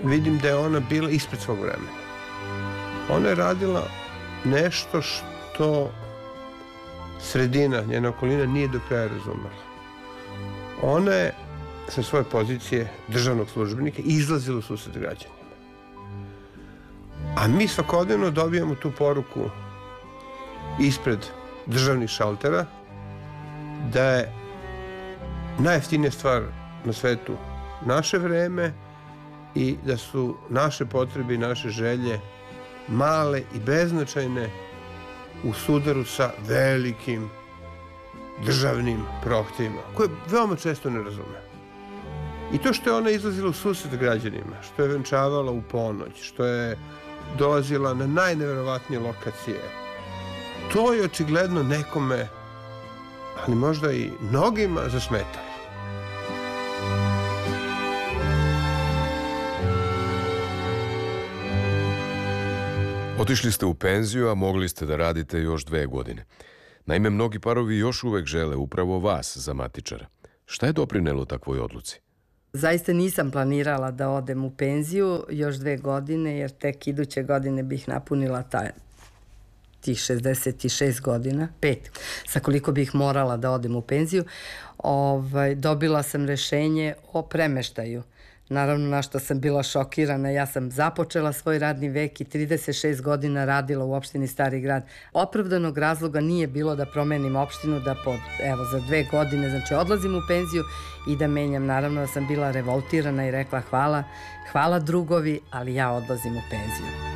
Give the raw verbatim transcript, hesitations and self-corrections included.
vidim da je ona bila ispred svog vremena. Ona je radila nešto što sredina, njena okolina nije do kraja razumela. Ona je sa svoje pozicije državnog službenika izlazila u susret građanima. A mi svakodnevno dobijamo tu poruku ispred državnih šaltera da je najjeftinija stvar na svetu naše vreme i da su naše potrebe i naše želje male i beznačajne u sudaru sa velikim državnim prohtevima, koje veoma često ne razume. I to što je ona izlazila u susret građanima, što je venčavala u ponoć, što je dolazila na najneverovatnije lokacije, to je očigledno nekome, ali možda i mnogima, zasmetalo. Otišli ste u penziju, a mogli ste da radite još dve godine. Naime, mnogi parovi još uvek žele upravo vas za matičara. Šta je doprinelo takvoj odluci? Zaista nisam planirala da odem u penziju još dve godine, jer tek iduće godine bih napunila taj, tih šezdeset šest godina, pet, sa koliko bih morala da odem u penziju. Ovaj, dobila sam rešenje o premeštaju. Naravno, na što sam bila šokirana, ja sam započela svoj radni vek i trideset šest godina radila u opštini Stari Grad. Opravdanog razloga nije bilo da promenim opštinu, da pod, evo, za dve godine, znači odlazim u penziju i da menjam. Naravno da sam bila revoltirana i rekla hvala, hvala drugovi, ali ja odlazim u penziju.